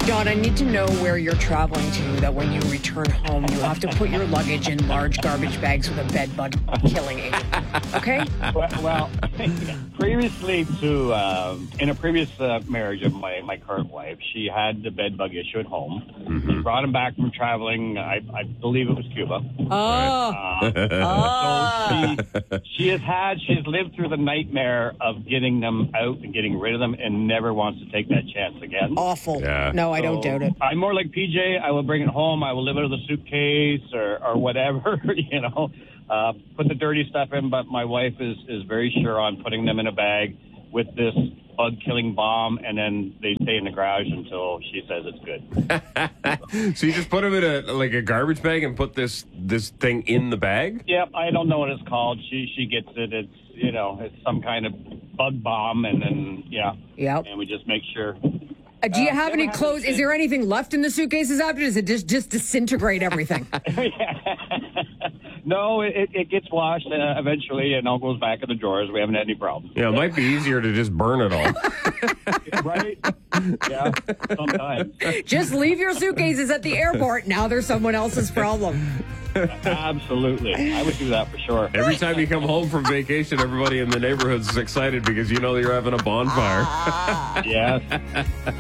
Don, I need to know where you're traveling to, that when you return home, you have to put your luggage in large garbage bags with a bed bug killing agent. Okay? Well, previously to in a previous marriage of my current wife, she had the bed bug issue at home. Mm-hmm. She brought him back from traveling. I believe it was Cuba. So she's lived through the nightmare of getting them out and getting rid of them, and never wants to take that chance again. Awful. Yeah. No, I don't doubt it. I'm more like PJ. I will bring it home. I will live out of the suitcase or whatever, put the dirty stuff in. But my wife is very sure on putting them in a bag with this bug-killing bomb, and then they stay in the garage until she says it's good. So you just put them in a garbage bag and put this thing in the bag? Yep, I don't know what it's called. She gets it. It's it's some kind of bug bomb, and then Yep. and we just make sure. Do you have any clothes? Is there anything left in the suitcases after? Does it just disintegrate everything? No, it gets washed eventually, and all goes back in the drawers. We haven't had any problems. Yeah, it might be easier to just burn it all. Right? Yeah, sometimes. Just leave your suitcases at the airport. Now they're someone else's problem. Absolutely. I would do that for sure. Every time you come home from vacation, everybody in the neighborhood's excited because you know you're having a bonfire. Yes.